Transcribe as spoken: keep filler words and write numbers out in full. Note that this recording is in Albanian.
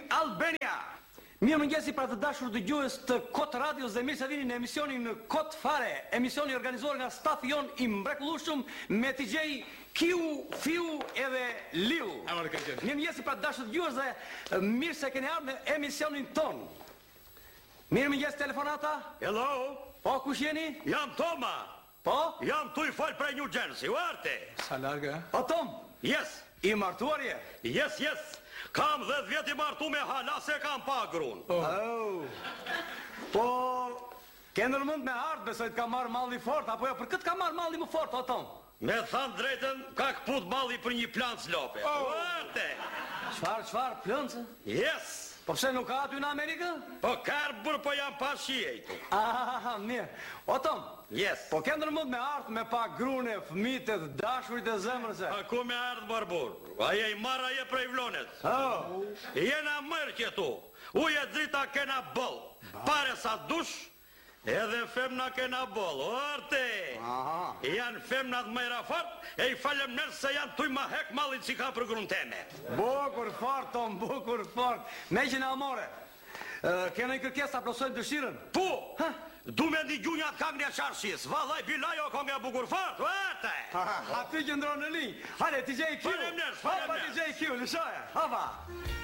Albania. Mirë mëngjesi pra të dashur dëgjues të Kot Radios dhe mirë se vini në emisionin në Kot Fare, emisioni organizuar nga stafi jon i mrekullueshëm me T J Kiu, Fiu edhe Liu. Mirë mëngjesi pra të dashur dëgjues dhe mirë se keni ardhur në emisionin ton. Mirë mëngjes telefonata. Hello. Po kush jeni? Jam Toma. Po? Jam tu i fal prej New Jersey, arte. Sa largë? O Tom? Yes. I martuar je? Yes, yes. Kam dhjetë vjet i martu me hala se kam pa grun. Oh. Oh. Po, ke ndërmend me ardh, besoj të ka marrë malli fort, apo jo, për këtë ka marrë malli më fort, o Tom? Me thanë drejtën, ka këput malli për një plancë lope. Oh. Arte. Çfarë, çfarë, plëncë? Yes. Po pse nuk ka aty në Amerikë? Po karbur po jam pa shijejtu. Ah, mirë. O Tom? Yes. Po ke ndërmend me ardh me pa grune, fëmijë, dashurit e zemrës? A ku me ardh barbur? Aje i marra je prej vlonet. Oh. Jena mërë këtu. Uje drita kena boll. Pare sa dush, edhe femna kena boll. Orte. Aha. Janë femnat më rafat, e i falem nërë se janë tuj ma hek mallit që ka për grun teme. Bukur fort, Tom, bukur fort. Me që në amore. Uh, kena i kërkes të aplosojnë dëshirën? Po, du me ndi gjunjat kam një qarësis. Vallaj bilajo ka nga bukur fort, vete. Aty që ndronë në linjë. Hale, T J Q. Falem nërë, falem nërë. Hapa, T J Q, lëshoja. Hapa.